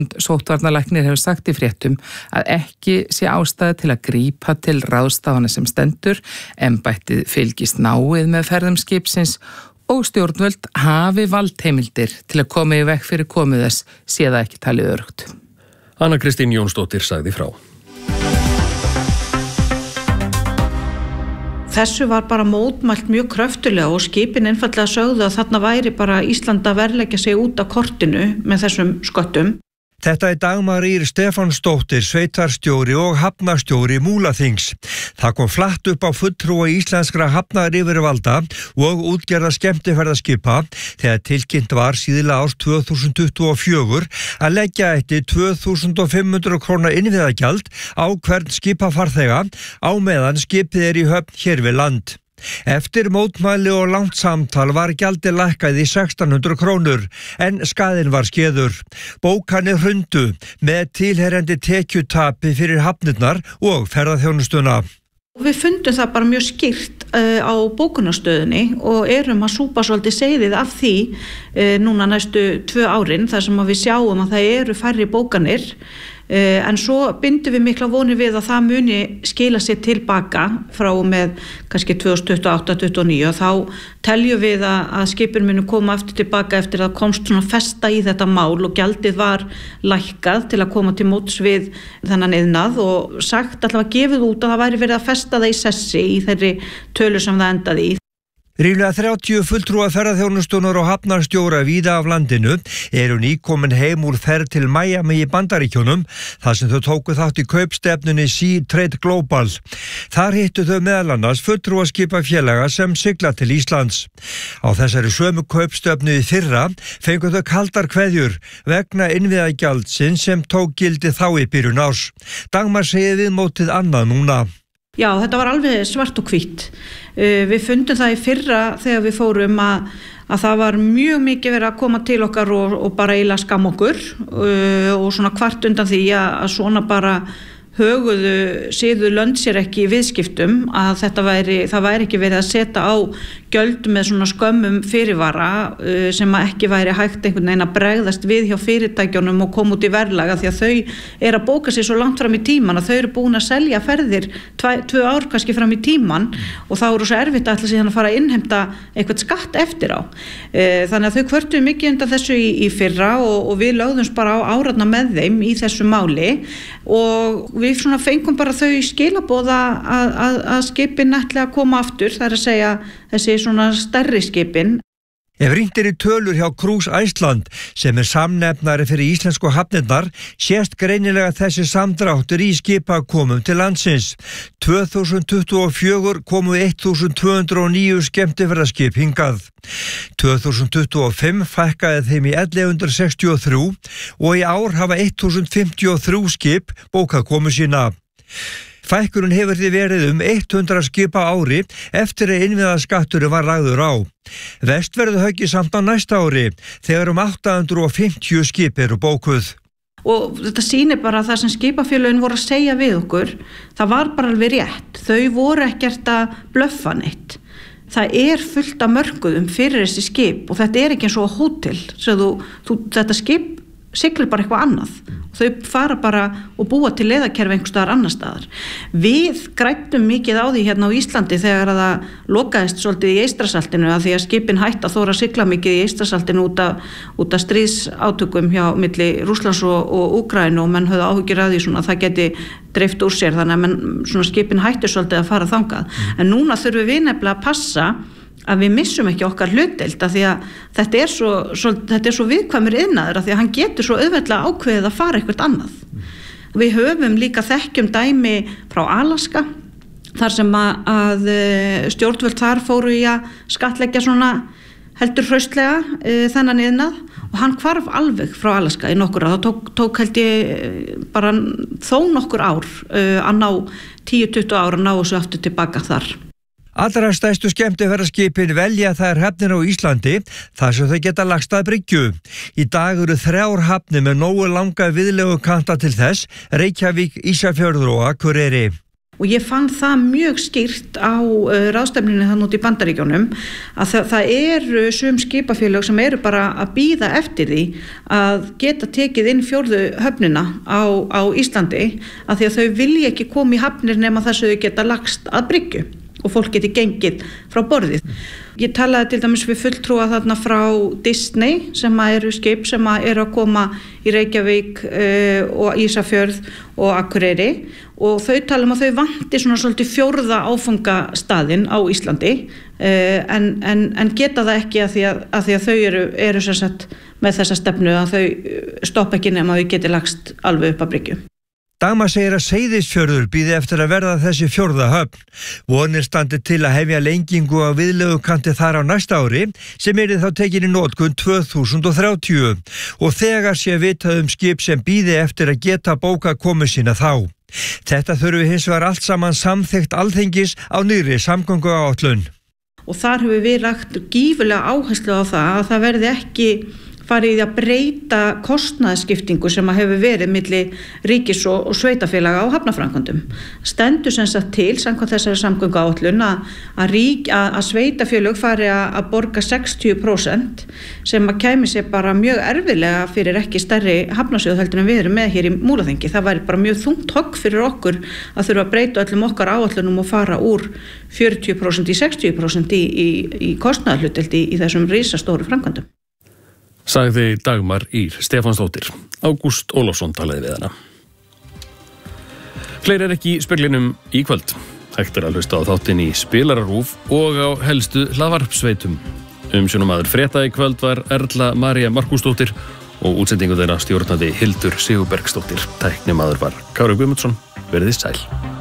Sóttvarnalæknir hefur sagt í fréttum að ekki sé ástæða til að grípa til ráðstafana sem stendur, embættið fylgist náið með ferðum skipsins og stjórnvöld hafi valdheimildir til að koma í veg fyrir komu þess sé það ekki talið öruggt. Anna Kristín Jónsdóttir sagði frá. Þessu var bara mótmælt mjög kröftulega og skipin einfaldlega sögðu að þarna væri bara Ísland að verðleggja sig út af kortinu með þessum sköttum. Þetta Dagmar Ýr Stefánsdóttir, sveitarstjóri og hafnarstjóri Múlaþings. Það kom flatt upp á fulltrúa íslenskra hafnaryfirvalda og útgerða skemmtiferðaskipa þegar tilkynnt var síðla árs 2024 að leggja eitt 2500 króna innviðagjald á hvern skipafarþega á meðan skipið í höfn hér við land. Eftir mótmæli og langt samtal var gjaldið lækkað í 1600 krónur en skaðinn var skeður. Bókanir hrundu með tilheyrandi tekjutapi fyrir hafnirnar og ferðaþjónustuna. Við fundum það bara mjög skýrt á bókunarstöðinni og erum að súpa svolítið seiðið af því núna næstu 2 árin þar sem við sjáum að það eru færri bókanir. En svo bindum við mikla vonir við að það muni skila sér tilbaka frá með kannski 2028-2029 og þá teljum við að skipin muni koma aftur tilbaka eftir að komst svona festa í þetta mál og gjaldið var lækkað til að koma til móts við þennan iðnað og sagt allavega gefið út að það væri verið að festa það í sessi í þeirri tölu sem það endaði í. Ríflega 30 fulltrúa ferðaþjónustunar og hafnarstjóra víða af landinu eru nýkomin heim úr ferð til Miami í Bandaríkjunum þar sem þau tóku þátt í kaupstefnunni Sea Trade Global. Þar hittu þau meðal annars fulltrúa skipafélaga sem sigla til Íslands. Á þessari sömu kaupstefnu í fyrra fengu þau kaldar kveðjur vegna innviðagjaldsins sem tók gildi þá í byrjun árs. Dagmar segir viðmótið annað núna. Já, þetta var alveg svart og hvítt. Við fundum það í fyrra þegar við fórum að það var mjög mikið verið að koma til okkar og bara eiginlega skam okkur og svona kvart undan því að svona bara höguðu síðu lönd sér ekki í viðskiptum að það væri ekki verið að setja á gjöld með svona skömmum fyrirvara sem ekki væri hægt einhvern veginn að bregðast við hjá fyrirtækjunum og koma út í verðlag því að þau eru að bóka sér svo langt fram í tíman að þau eru búin að selja ferðir 2 ár kannski fram í tíman og þá eru svo erfitt að ætla síðan að fara að innheimta eitthvað skatt eftir á. Þannig að þau kvörtuðu mikið undan þessu í fyrra og við lögðumst bara á áratna með þeim í þessu máli og við svona fengum bara þau skilaboð að skipin ætla að koma aftur, það er að segja þessi svona stærri skipin. Ef rýnt í tölur hjá Cruise Iceland sem samnefnari fyrir íslensku hafnirnar sést greinilega þessi samdráttur í skipakomum til landsins. 2024 komu 1209 skemmtiferðaskip hingað. 2025 fækkaði þeim í 1163 og í ár hafa 1053 skip bókað komu sína. Fækkunin hefur því verið 100 skipa ári eftir að innviðaskatturinn var lagður á. Vest verður höggið samt á næsta ári þegar 850 skip eru bókuð. Og þetta sýnir bara það sem skipafélögin voru að segja við okkur, það var bara alveg rétt. Þau voru ekkert að blöffa neitt. Það er fullt af mörkuðum fyrir þessi skip og þetta er ekki eins og hótel. Þetta skip siglir bara eitthvað annað. Þau fara bara og búa til leiðakerfi einhvers staðar annar staðar. Við græddum mikið á því hérna á Íslandi þegar það lokaðist svolítið í Eystrasaltinu að því að skipin hætt að þóra að sigla mikið í Eystrasaltinu út af stríðsátökum hjá milli Rússlands og Úkraínu og menn höfðu áhyggjur af því svona að það geti dreift úr sér þannig að svona skipin hættu svolítið að fara þangað. En núna þurfum við nefnilega að passa að við missum ekki okkar hlutdeild af því að þetta er svo viðkvæmur iðnaður af því að hann getur svo auðveldlega ákveðið að fara eitthvað annað. Við höfum líka þekkjum dæmi frá Alaska þar sem að stjórnvöld þar fóru í að skattleggja svona heldur hraustlega þennan iðnað og hann hvarf alveg frá Alaska í nokkur ár. Það tók held ég bara þó nokkur ár að ná 10-20 ár að ná þessu aftur tilbaka þar. Allra stærstu skemmtiferðaskipin velja þær hafnir á Íslandi þar sem þau geta lagst að bryggju. Í dag eru 3 hafnir með nógu langa viðlegu kanta til þess, Reykjavík, Ísafjörður og Akureyri. og ég fann það mjög skýrt á ráðstefnunni þannig út í Bandaríkjunum að það eru sum skipafélög sem eru bara að bíða eftir því að geta tekið inn 4. höfnina á Íslandi að því að þau vilja ekki koma í hafnir nema þess að þau geta lagst að bryggju og fólk geti gengið frá borðið. Ég talaði til dæmis við fulltrúa þarna frá Disney sem eru skip sem eru að koma í Reykjavík og Ísafjörð og Akureyri og þau tala að þau vanti svona svolítið 4. áfangastaðinn á Íslandi en geta það ekki að því að þau eru sem sagt með þessa stefnu að þau stoppa ekki nema að þau geti lagst alveg upp að bryggju. Dagmar segir að Seyðisfjörður bíði eftir að verða þessi 4. höfn. Vonir standi til að hefja lengingu á viðlegukanti þar á næsta ári sem yrði þá tekin í notkun 2030 og þegar sé vitað skip sem bíði eftir að geta bóka komu sína þá. Þetta þurfi hins vegar allt saman samþykkt Alþingis á nýrri samgönguáætlun. Og þar hefur við lagt gífurlega áherslu á það að það verði ekki farið í að breyta kostnaðarskiptingu sem hefur verið milli ríkis og sveitafélaga á hafnaframkvæmdum. Stendur sem sagt til samkvæmt þessari samgönguáætlun að sveitafélög fari að borga 60% sem kæmi sér bara mjög erfiðlega fyrir ekki stærri hafnasjóð heldur en við erum með hér í Múlaþingi. Það væri bara mjög þungt högg fyrir okkur að þurfa að breyta öllum okkar áætlunum og fara úr 40% í 60% í kostnaðarhlutdeild í þessum risastóru framkvæmdum. Sagði Dagmar Ýr Stefánsdóttir. Ágúst Ólafsson talaði við hana. Fleiri ekki í speglinum í kvöld. Hægt að hlusta á þáttinn í Spilararúf og á helstu hlaðvarpsveitum. Umsjónarmaður frétta í kvöld var Erla María Markúsdóttir og útsendingu þeirra stjórnaði Hildur Sigurbergsdóttir. Tæknimaður var Kári Guðmundsson. Verið sæl.